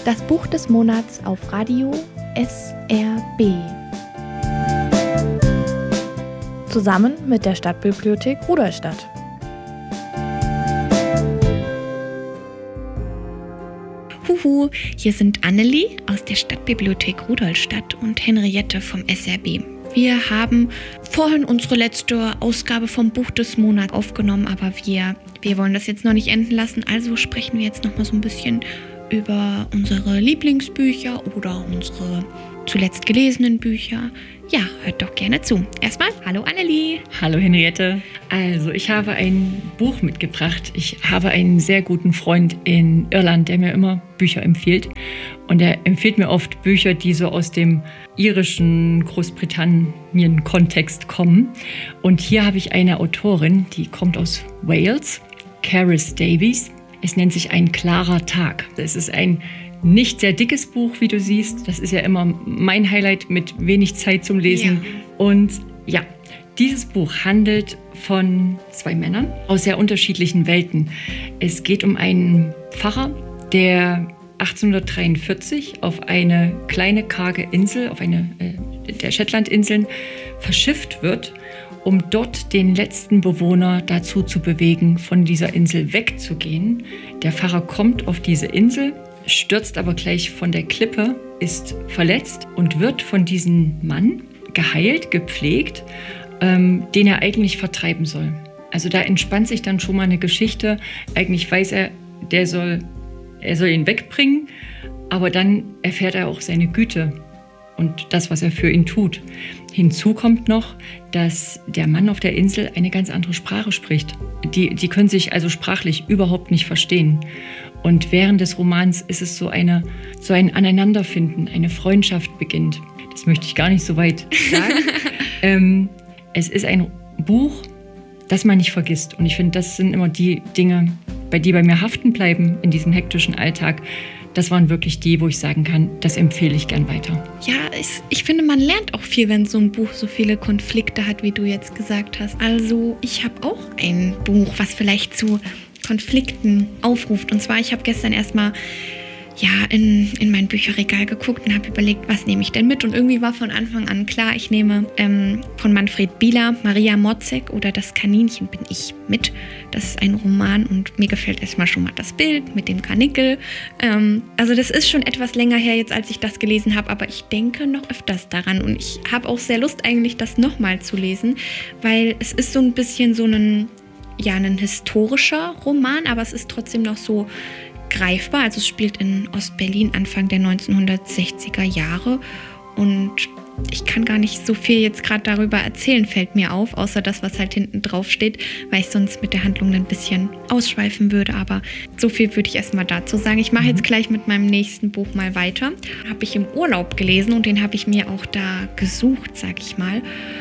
Das Buch des Monats auf Radio SRB. Zusammen mit der Stadtbibliothek Rudolstadt. Huhu, hier sind Annelie aus der Stadtbibliothek Rudolstadt und Henriette vom SRB. Wir haben vorhin unsere letzte Ausgabe vom Buch des Monats aufgenommen, aber wir wollen das jetzt noch nicht enden lassen, also sprechen wir jetzt noch mal so ein bisschen über unsere Lieblingsbücher oder unsere zuletzt gelesenen Bücher. Ja, hört doch gerne zu. Erstmal, hallo Annelie. Hallo Henriette. Also, ich habe ein Buch mitgebracht. Ich habe einen sehr guten Freund in Irland, der mir immer Bücher empfiehlt. Und er empfiehlt mir oft Bücher, die so aus dem irischen Großbritannien-Kontext kommen. Und hier habe ich eine Autorin, die kommt aus Wales, Cerys Davies. Es nennt sich Ein klarer Tag. Es ist ein nicht sehr dickes Buch, wie du siehst. Das ist ja immer mein Highlight mit wenig Zeit zum Lesen. Ja. Und ja, dieses Buch handelt von zwei Männern aus sehr unterschiedlichen Welten. Es geht um einen Pfarrer, der 1843 auf eine kleine karge Insel, auf eine der Shetlandinseln, verschifft wird, um dort den letzten Bewohner dazu zu bewegen, von dieser Insel wegzugehen. Der Pfarrer kommt auf diese Insel, stürzt aber gleich von der Klippe, ist verletzt und wird von diesem Mann geheilt, gepflegt, den er eigentlich vertreiben soll. Also da entspannt sich dann schon mal eine Geschichte. Eigentlich weiß er, er soll ihn wegbringen, aber dann erfährt er auch seine Güte und das, was er für ihn tut. Hinzu kommt noch, dass der Mann auf der Insel eine ganz andere Sprache spricht. Die können sich also sprachlich überhaupt nicht verstehen. Und während des Romans ist es so ein Aneinanderfinden, eine Freundschaft beginnt. Das möchte ich gar nicht so weit sagen. Es ist ein Buch, das man nicht vergisst. Und ich finde, das sind immer die Dinge, die bei mir haften bleiben in diesem hektischen Alltag. Das waren wirklich die, wo ich sagen kann, das empfehle ich gern weiter. Ja, ich finde, man lernt auch viel, wenn so ein Buch so viele Konflikte hat, wie du jetzt gesagt hast. Also ich habe auch ein Buch, was vielleicht zu Konflikten aufruft. Und zwar, ich habe gestern erstmal in mein Bücherregal geguckt und habe überlegt, was nehme ich denn mit? Und irgendwie war von Anfang an klar, ich nehme von Manfred Bieler Maria Motzek oder Das Kaninchen bin ich mit. Das ist ein Roman und mir gefällt erstmal schon mal das Bild mit dem Karnickel. Also das ist schon etwas länger her jetzt, als ich das gelesen habe, aber ich denke noch öfters daran und ich habe auch sehr Lust eigentlich, das nochmal zu lesen, weil es ist so ein bisschen so ein historischer Roman, aber es ist trotzdem noch so greifbar. Also es spielt in Ostberlin Anfang der 1960er Jahre und ich kann gar nicht so viel jetzt gerade darüber erzählen, fällt mir auf, außer das, was halt hinten drauf steht, weil ich sonst mit der Handlung ein bisschen ausschweifen würde, aber so viel würde ich erstmal dazu sagen. Ich mache jetzt gleich mit meinem nächsten Buch mal weiter. Habe ich im Urlaub gelesen und den habe ich mir auch da gesucht, sag ich mal.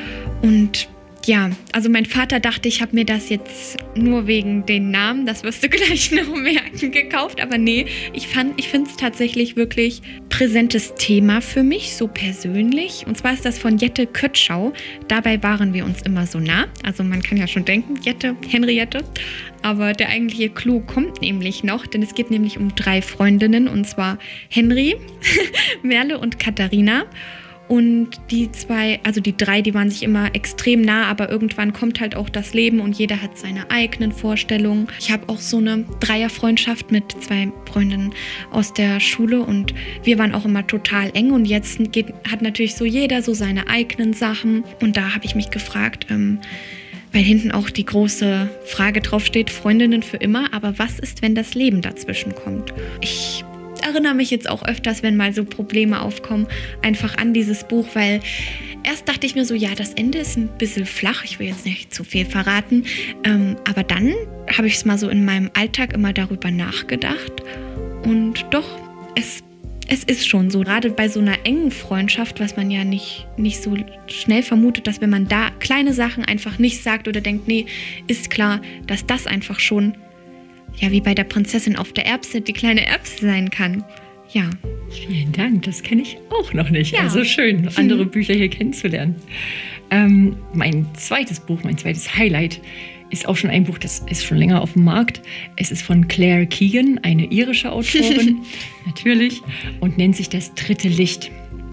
Und ja, also mein Vater dachte, ich habe mir das jetzt nur wegen den Namen, das wirst du gleich noch merken, gekauft. Aber nee, ich finde es tatsächlich wirklich präsentes Thema für mich, so persönlich. Und zwar ist das von Jette Kötschau. Dabei waren wir uns immer so nah. Also man kann ja schon denken, Jette, Henriette. Aber der eigentliche Clou kommt nämlich noch, denn es geht nämlich um 3 Freundinnen. Und zwar Henry, Merle und Katharina. Und die 2, also die 3, die waren sich immer extrem nah, aber irgendwann kommt halt auch das Leben und jeder hat seine eigenen Vorstellungen. Ich habe auch so eine Dreierfreundschaft mit 2 Freundinnen aus der Schule und wir waren auch immer total eng und jetzt hat natürlich so jeder so seine eigenen Sachen. Und da habe ich mich gefragt, weil hinten auch die große Frage draufsteht, Freundinnen für immer, aber was ist, wenn das Leben dazwischen kommt? Ich erinnere mich jetzt auch öfters, wenn mal so Probleme aufkommen, einfach an dieses Buch, weil erst dachte ich mir so, ja, das Ende ist ein bisschen flach, ich will jetzt nicht zu viel verraten, aber dann habe ich es mal so in meinem Alltag immer darüber nachgedacht und doch, es ist schon so, gerade bei so einer engen Freundschaft, was man ja nicht so schnell vermutet, dass wenn man da kleine Sachen einfach nicht sagt oder denkt, nee, ist klar, dass das einfach schon wie bei der Prinzessin auf der Erbse, die kleine Erbse sein kann. Ja. Vielen Dank, das kenne ich auch noch nicht. Ja. Also schön, andere Bücher hier kennenzulernen. Mein zweites Buch, mein zweites Highlight ist auch schon ein Buch, das ist schon länger auf dem Markt. Es ist von Claire Keegan, eine irische Autorin, natürlich, und nennt sich Das dritte Licht.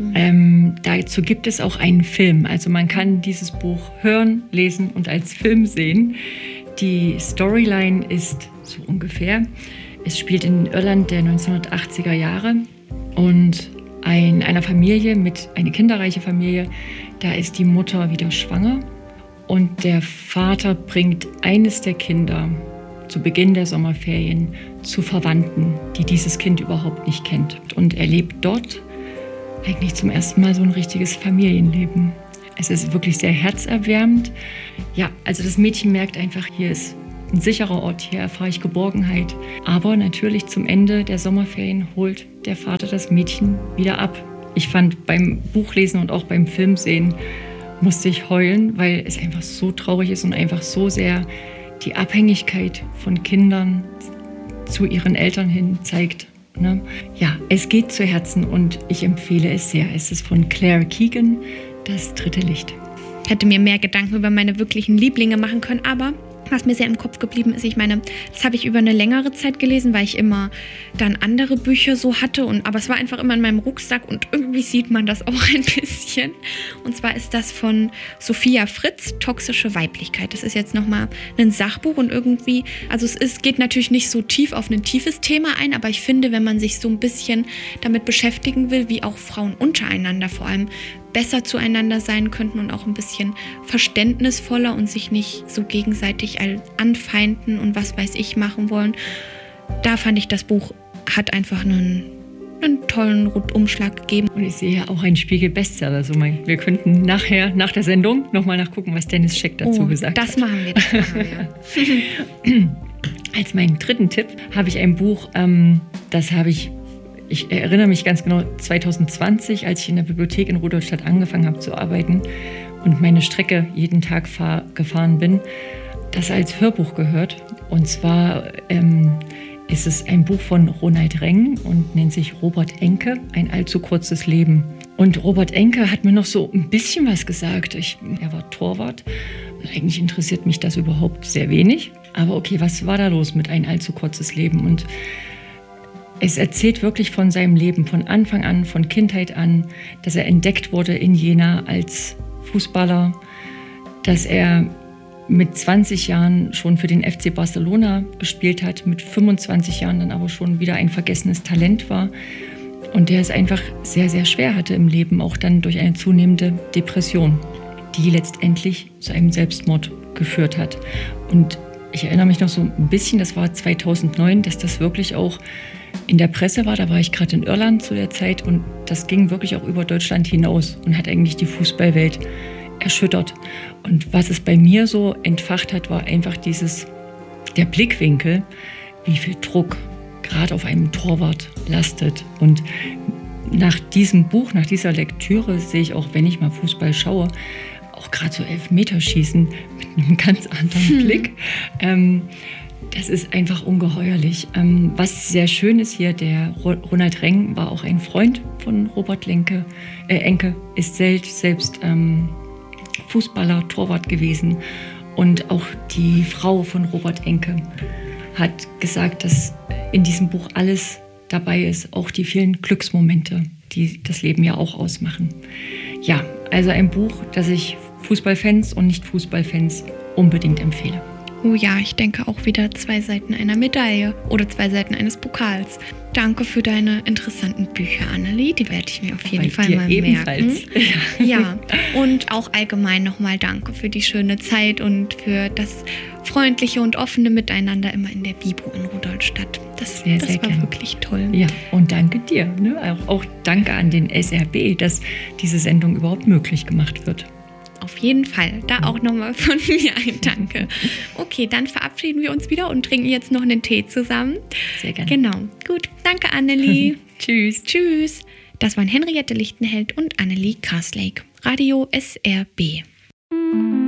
Dazu gibt es auch einen Film. Also man kann dieses Buch hören, lesen und als Film sehen. Die Storyline ist so ungefähr: Es spielt in Irland der 1980er Jahre und einer Familie, eine kinderreiche Familie, da ist die Mutter wieder schwanger und der Vater bringt eines der Kinder zu Beginn der Sommerferien zu Verwandten, die dieses Kind überhaupt nicht kennt, und erlebt dort eigentlich zum ersten Mal so ein richtiges Familienleben. Es ist wirklich sehr herzerwärmend. Ja, also das Mädchen merkt einfach, hier ist ein sicherer Ort, hier erfahre ich Geborgenheit. Aber natürlich zum Ende der Sommerferien holt der Vater das Mädchen wieder ab. Ich fand, beim Buchlesen und auch beim Filmsehen musste ich heulen, weil es einfach so traurig ist und einfach so sehr die Abhängigkeit von Kindern zu ihren Eltern hin zeigt. Ne? Ja, es geht zu Herzen und ich empfehle es sehr. Es ist von Claire Keegan, Das dritte Licht. Ich hätte mir mehr Gedanken über meine wirklichen Lieblinge machen können, aber was mir sehr im Kopf geblieben ist, ich meine, das habe ich über eine längere Zeit gelesen, weil ich immer dann andere Bücher so hatte, aber es war einfach immer in meinem Rucksack und irgendwie sieht man das auch ein bisschen. Und zwar ist das von Sophia Fritz, Toxische Weiblichkeit. Das ist jetzt nochmal ein Sachbuch und irgendwie, also es geht natürlich nicht so tief auf ein tiefes Thema ein, aber ich finde, wenn man sich so ein bisschen damit beschäftigen will, wie auch Frauen untereinander vor allem besser zueinander sein könnten und auch ein bisschen verständnisvoller und sich nicht so gegenseitig anfeinden und was weiß ich machen wollen. Da fand ich, das Buch hat einfach einen tollen Rundumschlag gegeben. Und ich sehe ja auch einen Spiegel-Bestseller. Also wir könnten nachher, nach der Sendung, nochmal nachgucken, was Dennis Scheck dazu gesagt hat. Das machen wir. Als meinen dritten Tipp habe ich ein Buch, ich erinnere mich ganz genau, 2020, als ich in der Bibliothek in Rudolstadt angefangen habe zu arbeiten und meine Strecke jeden Tag gefahren bin, das als Hörbuch gehört. Und zwar ist es ein Buch von Ronald Reng und nennt sich Robert Enke, Ein allzu kurzes Leben. Und Robert Enke hat mir noch so ein bisschen was gesagt. Er war Torwart. Eigentlich interessiert mich das überhaupt sehr wenig. Aber okay, was war da los mit Ein allzu kurzes Leben? Und es erzählt wirklich von seinem Leben, von Anfang an, von Kindheit an, dass er entdeckt wurde in Jena als Fußballer, dass er mit 20 Jahren schon für den FC Barcelona gespielt hat, mit 25 Jahren dann aber schon wieder ein vergessenes Talent war und der es einfach sehr, sehr schwer hatte im Leben, auch dann durch eine zunehmende Depression, die letztendlich zu einem Selbstmord geführt hat. Und ich erinnere mich noch so ein bisschen, das war 2009, dass das wirklich auch in der Presse war. Da war ich gerade in Irland zu der Zeit und das ging wirklich auch über Deutschland hinaus und hat eigentlich die Fußballwelt erschüttert. Und was es bei mir so entfacht hat, war einfach der Blickwinkel, wie viel Druck gerade auf einem Torwart lastet. Und nach diesem Buch, nach dieser Lektüre sehe ich auch, wenn ich mal Fußball schaue, auch gerade so Elfmeterschießen mit einem ganz anderen Blick. Das ist einfach ungeheuerlich. Was sehr schön ist hier, der Ronald Reng war auch ein Freund von Robert Enke, ist selbst Fußballer, Torwart gewesen. Und auch die Frau von Robert Enke hat gesagt, dass in diesem Buch alles dabei ist, auch die vielen Glücksmomente, die das Leben ja auch ausmachen. Ja, also ein Buch, das ich Fußballfans und Nicht-Fußballfans unbedingt empfehle. Oh ja, ich denke auch wieder 2 Seiten einer Medaille oder 2 Seiten eines Pokals. Danke für deine interessanten Bücher, Annelie. Die werde ich mir auf jeden Fall mal merken. Ja, und auch allgemein nochmal danke für die schöne Zeit und für das freundliche und offene Miteinander immer in der Bibo in Rudolstadt. Das war gern. Wirklich toll. Ja, und danke dir. Ne? Auch danke an den SRB, dass diese Sendung überhaupt möglich gemacht wird. Auf jeden Fall. Da auch nochmal von mir ein Danke. Okay, dann verabschieden wir uns wieder und trinken jetzt noch einen Tee zusammen. Sehr gerne. Genau. Gut. Danke, Annelie. Tschüss. Tschüss. Das waren Henriette Lichtenheld und Annelie Karslake. Radio SRB.